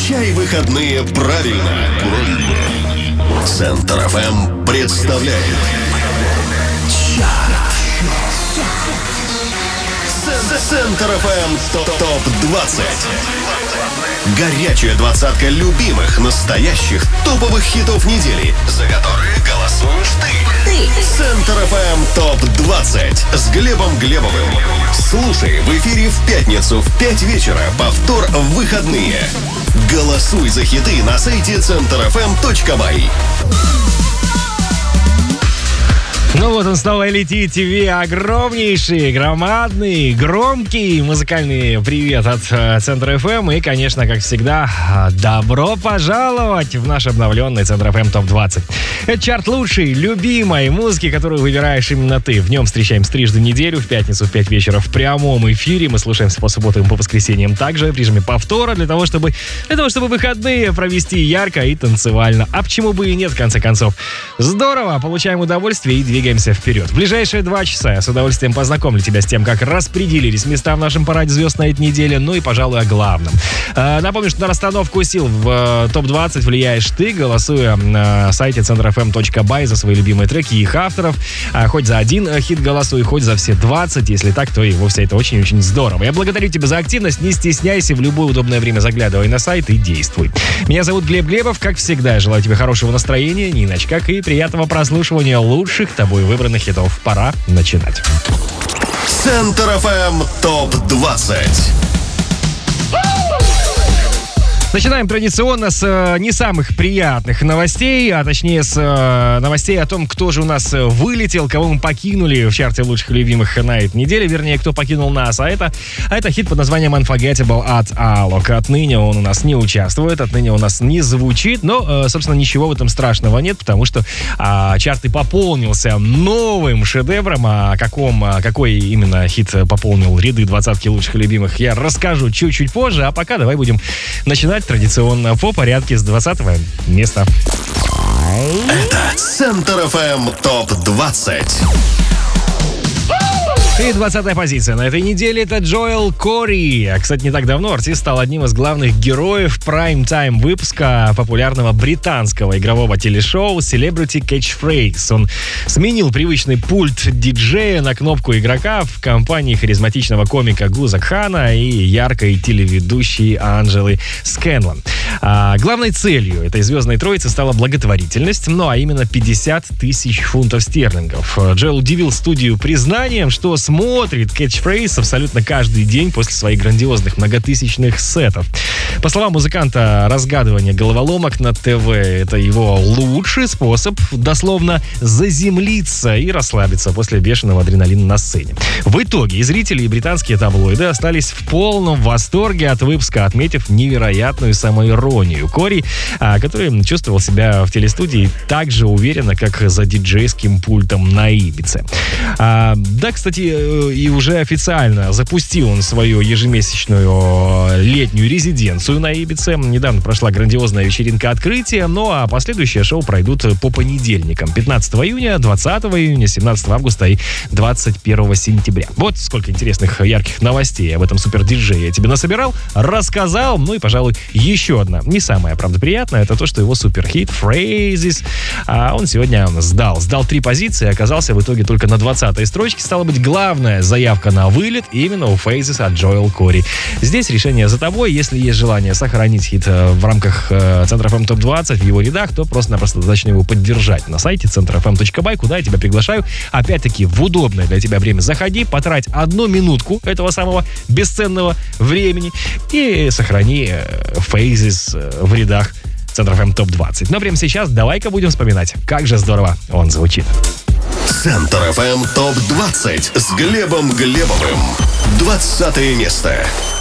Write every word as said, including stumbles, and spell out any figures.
Встречай выходные правильно. Правильно. Центр эф эм представляет Чарт. Центр эф эм топ двадцать. Горячая двадцатка любимых, настоящих топовых хитов недели, за которые голосуешь ты. Ты. Центр эф эм топ двадцать с Глебом Глебовым. Слушай в эфире в пятницу в пять вечера, повтор в выходные. Голосуй за хиты на сайте центр эф эм точка бай. Ну вот он снова летит тебе. Огромнейший, громадный, громкий музыкальный привет от э, Центра эф эм. И, конечно, как всегда, добро пожаловать в наш обновленный Центр эф эм топ двадцать. Это чарт лучшей, любимой музыки, которую выбираешь именно ты. В нем встречаемся трижды в неделю, в пятницу в пять вечера в прямом эфире. Мы слушаемся по субботам и по воскресеньям также в режиме повтора, для того, чтобы, для того, чтобы выходные провести ярко и танцевально. А почему бы и нет, в конце концов. Здорово, получаем удовольствие и двигаемся вперед. В ближайшие два часа я с удовольствием познакомлю тебя с тем, как распределились места в нашем параде звезд на этой неделе, ну и, пожалуй, о главном. Э, напомню, что на расстановку сил в э, топ двадцать влияешь ты, голосуя на сайте центр эф эм точка бай за свои любимые треки и их авторов. А хоть за один хит голосуй, хоть за все двадцать. Если так, то и вовсе это очень-очень здорово. Я благодарю тебя за активность. Не стесняйся, в любое удобное время заглядывай на сайт и действуй. Меня зовут Глеб Глебов. Как всегда, я желаю тебе хорошего настроения, не иначе как, и приятного прослушивания лучших тобой выбранных хитов. Пора начинать. Центр эф эм топ двадцать. Начинаем традиционно с э, не самых приятных новостей, а точнее с э, новостей о том, кто же у нас вылетел, кого мы покинули в чарте лучших и любимых на этой неделе, вернее, кто покинул нас. А это, а это хит под названием Unforgettable от Alok. Отныне он у нас не участвует, отныне у нас не звучит, но, э, собственно, ничего в этом страшного нет, потому что э, чарт и пополнился новым шедевром. А каком, а какой именно хит пополнил ряды двадцатки лучших и любимых, я расскажу чуть-чуть позже, а пока давай будем начинать традиционно по порядке с двадцатого места. Это Центр эф эм топ двадцать. И двадцатая позиция на этой неделе — это Джоэл Кори. Кстати, не так давно артист стал одним из главных героев прайм-тайм выпуска популярного британского игрового телешоу Celebrity Catchphrase. Он сменил привычный пульт диджея на кнопку игрока в компании харизматичного комика Гуза Кхана и яркой телеведущей Анджелы Скэнлон. А главной целью этой звездной троицы стала благотворительность, ну а именно пятьдесят тысяч фунтов стерлингов. Джоэл удивил студию признанием, что смотрит Catchphrase абсолютно каждый день после своих грандиозных многотысячных сетов. По словам музыканта, разгадывание головоломок на ТВ — это его лучший способ дословно заземлиться и расслабиться после бешеного адреналина на сцене. В итоге и зрители, и британские таблоиды остались в полном восторге от выпуска, отметив невероятную самоиронию Кори, который чувствовал себя в телестудии так же уверенно, как за диджейским пультом на Ибице. А, да, кстати, и уже официально запустил он свою ежемесячную летнюю резиденцию на Ибице. Недавно прошла грандиозная вечеринка открытия, ну а последующие шоу пройдут по понедельникам: пятнадцатого июня, двадцатого июня, семнадцатого августа и двадцать первого сентября. Вот сколько интересных ярких новостей об этом супердиджее я тебе насобирал, рассказал. Ну и, пожалуй, еще одна, не самая, правда, приятная, это то, что его суперхит Phrases, а он сегодня сдал. Сдал три позиции, оказался в итоге только на двадцатой строчке. Стало быть, главная заявка на вылет именно у Phrases от Джоэл Кори. Здесь решение за тобой. Если есть желание сохранить хит в рамках Центра эф эм топ двадцать в его рядах, то просто-напросто достаточно его поддержать на сайте центр эф эм точка бай, куда я тебя приглашаю. Опять-таки, в удобное для тебя время заходи, потрать одну минутку этого самого бесценного времени и сохрани Phrases в рядах Центр эф эм топ двадцать. Но прямо сейчас давай-ка будем вспоминать, как же здорово он звучит. Центр эф эм топ двадцать с Глебом Глебовым. двадцатое место.